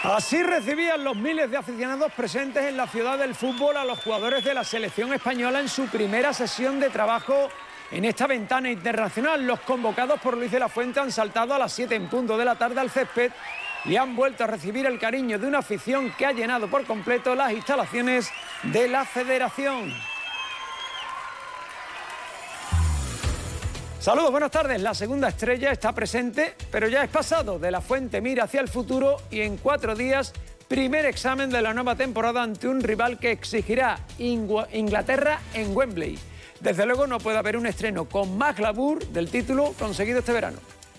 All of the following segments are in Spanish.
Así recibían los miles de aficionados presentes en la ciudad del fútbol a los jugadores de la selección española en su primera sesión de trabajo en esta ventana internacional. Los convocados por Luis de la Fuente han saltado a las 7 en punto de la tarde al césped y han vuelto a recibir el cariño de una afición que ha llenado por completo las instalaciones de la Federación. Saludos, buenas tardes. La segunda estrella está presente, pero ya es pasado. De la Fuente mira hacia el futuro y en 4 días, primer examen de la nueva temporada ante un rival que exigirá Inglaterra en Wembley. Desde luego no puede haber un estreno con más glamour del título conseguido este verano.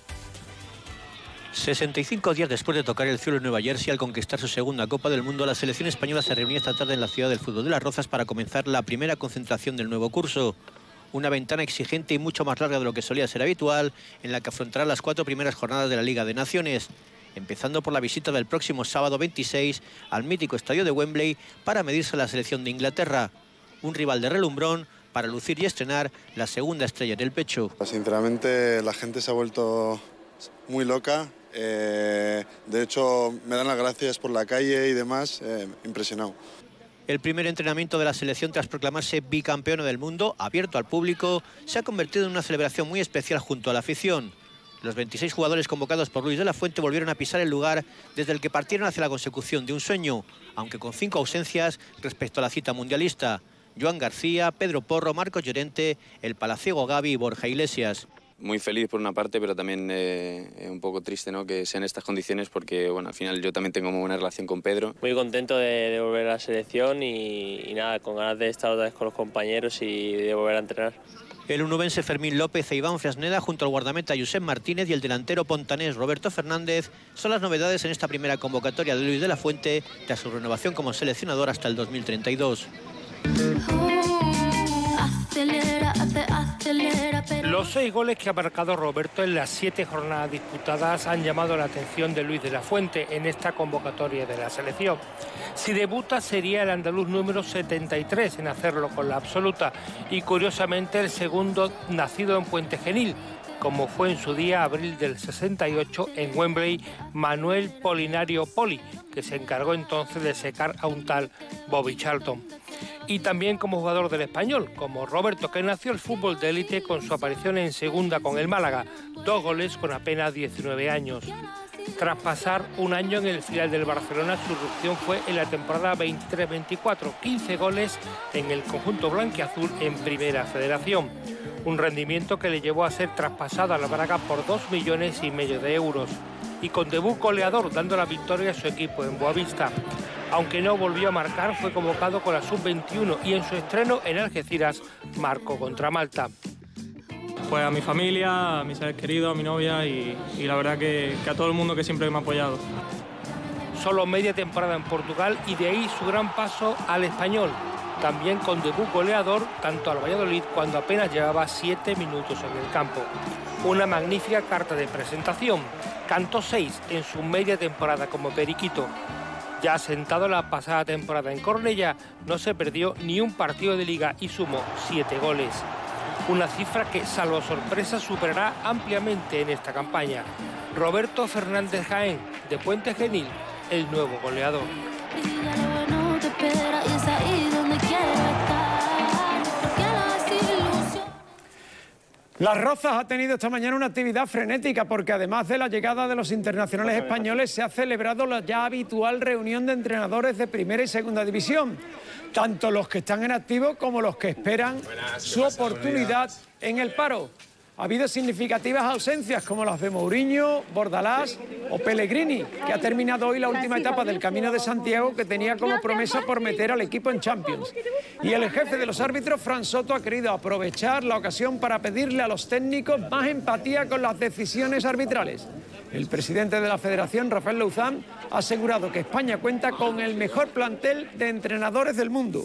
65 días después de tocar el cielo en Nueva Jersey al conquistar su segunda Copa del Mundo, la selección española se reunía esta tarde en la ciudad del fútbol de Las Rozas para comenzar la primera concentración del nuevo curso. Una ventana exigente y mucho más larga de lo que solía ser habitual, en la que afrontará las 4 primeras jornadas de la Liga de Naciones, empezando por la visita del próximo sábado 26 al mítico estadio de Wembley para medirse a la selección de Inglaterra, un rival de relumbrón para lucir y estrenar la segunda estrella en el pecho. Sinceramente la gente se ha vuelto muy loca, de hecho me dan las gracias por la calle y demás, impresionado. El primer entrenamiento de la selección tras proclamarse bicampeona del mundo, abierto al público, se ha convertido en una celebración muy especial junto a la afición. Los 26 jugadores convocados por Luis de la Fuente volvieron a pisar el lugar desde el que partieron hacia la consecución de un sueño, aunque con 5 ausencias respecto a la cita mundialista: Joan García, Pedro Porro, Marcos Llorente, el palaciego Gavi y Borja Iglesias. Muy feliz por una parte, pero también un poco triste, ¿no?, que sean estas condiciones, porque bueno, al final yo también tengo muy buena relación con Pedro. Muy contento de volver a la selección y nada, con ganas de estar otra vez con los compañeros y de volver a entrenar. El unubense Fermín López e Iván Fresneda, junto al guardameta Josep Martínez y el delantero pontanés Roberto Fernández, son las novedades en esta primera convocatoria de Luis de la Fuente tras su renovación como seleccionador hasta el 2032. Los 6 goles que ha marcado Roberto en las 7 jornadas disputadas han llamado la atención de Luis de la Fuente en esta convocatoria de la selección. Si debuta sería el andaluz número 73 en hacerlo con la absoluta y curiosamente el segundo nacido en Puente Genil, como fue en su día abril del 68 en Wembley Manuel Polinario Poli, que se encargó entonces de secar a un tal Bobby Charlton. Y también como jugador del Español, como Roberto, que nació el fútbol de élite con su aparición en segunda con el Málaga, 2 goles con apenas 19 años. Tras pasar un año en el filial del Barcelona, su irrupción fue en la temporada 23-24, 15 goles en el conjunto blanquiazul en Primera Federación. Un rendimiento que le llevó a ser traspasado a la Braga por 2,5 millones de euros. Y con debut goleador, dando la victoria a su equipo en Boavista. Aunque no volvió a marcar, fue convocado con la sub-21 y en su estreno en Algeciras marcó contra Malta. Pues a mi familia, a mis seres queridos, a mi novia y la verdad que a todo el mundo que siempre me ha apoyado. Solo media temporada en Portugal y de ahí su gran paso al Español. También con debut goleador, tanto al Valladolid cuando apenas llevaba 7 minutos en el campo. Una magnífica carta de presentación. Cantó 6 en su media temporada como periquito. Ya asentado la pasada temporada en Cornellá, no se perdió ni un partido de liga y sumó 7 goles. Una cifra que, salvo sorpresa, superará ampliamente en esta campaña. Roberto Fernández Jaén, de Puente Genil, el nuevo goleador. Las Rozas ha tenido esta mañana una actividad frenética porque además de la llegada de los internacionales españoles se ha celebrado la ya habitual reunión de entrenadores de primera y segunda división, tanto los que están en activo como los que esperan su oportunidad en el paro. Ha habido significativas ausencias como las de Mourinho, Bordalás o Pellegrini, que ha terminado hoy la última etapa del Camino de Santiago que tenía como promesa por meter al equipo en Champions. Y el jefe de los árbitros, Fran Soto, ha querido aprovechar la ocasión para pedirle a los técnicos más empatía con las decisiones arbitrales. El presidente de la Federación, Rafael Louzán, ha asegurado que España cuenta con el mejor plantel de entrenadores del mundo.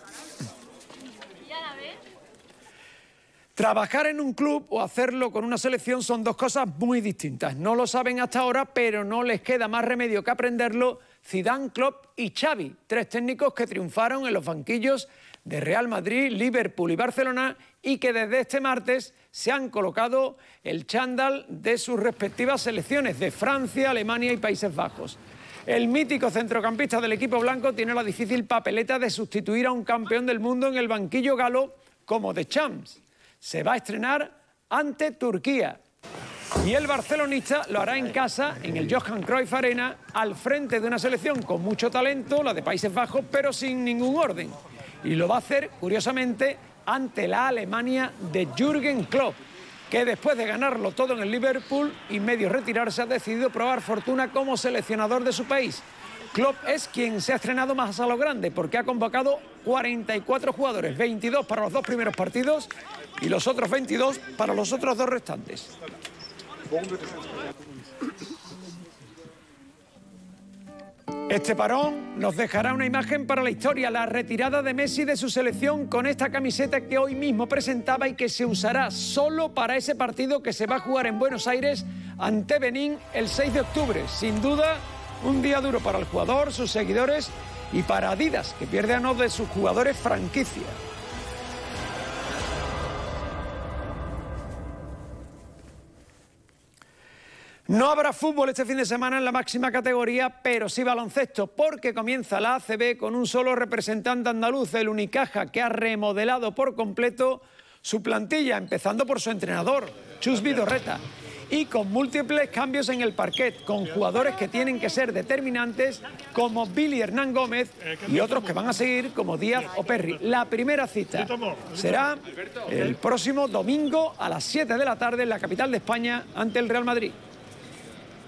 Trabajar en un club o hacerlo con una selección son 2 cosas muy distintas. No lo saben hasta ahora, pero no les queda más remedio que aprenderlo Zidane, Klopp y Xavi, 3 técnicos que triunfaron en los banquillos de Real Madrid, Liverpool y Barcelona y que desde este martes se han colocado el chándal de sus respectivas selecciones de Francia, Alemania y Países Bajos. El mítico centrocampista del equipo blanco tiene la difícil papeleta de sustituir a un campeón del mundo en el banquillo galo como Deschamps. Se va a estrenar ante Turquía. Y el barcelonista lo hará en casa, en el Johan Cruyff Arena, al frente de una selección con mucho talento, la de Países Bajos, pero sin ningún orden. Y lo va a hacer, curiosamente, ante la Alemania de Jürgen Klopp, que después de ganarlo todo en el Liverpool y medio retirarse, ha decidido probar fortuna como seleccionador de su país. Klopp es quien se ha estrenado más a lo grande, porque ha convocado 44 jugadores, 22 para los 2 primeros partidos y los otros 22 para los otros 2 restantes. Este parón nos dejará una imagen para la historia, la retirada de Messi de su selección con esta camiseta que hoy mismo presentaba y que se usará solo para ese partido que se va a jugar en Buenos Aires ante Benín el 6 de octubre. Sin duda, un día duro para el jugador, sus seguidores y para Adidas, que pierde a uno de sus jugadores franquicia. No habrá fútbol este fin de semana en la máxima categoría, pero sí baloncesto, porque comienza la ACB con un solo representante andaluz, el Unicaja, que ha remodelado por completo su plantilla, empezando por su entrenador, Chus Vidorreta, y con múltiples cambios en el parquet, con jugadores que tienen que ser determinantes, como Billy Hernán Gómez, y otros que van a seguir, como Díaz o Perry. La primera cita será el próximo domingo a las 7 de la tarde en la capital de España ante el Real Madrid.